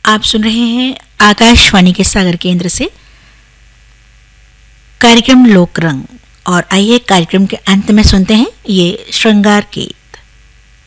आप सुन रहे हैं आकाशवाणी के सागर केंद्र से कार्यक्रम लोक रंग। और आइए कार्यक्रम के अंत में सुनते हैं ये श्रृंगार के